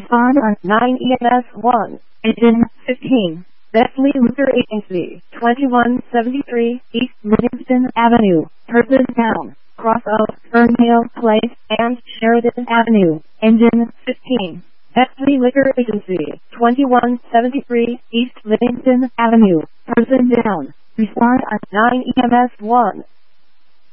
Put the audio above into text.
Respond on 9 EMS 1. Engine 15. Beckley Liquor Agency, 2173 East Livingston Avenue, Person down, cross of Ferndale Place and Sheridan Avenue. Engine 15. Beckley Liquor Agency, 2173 East Livingston Avenue, Person down. Respond on 9 EMS 1.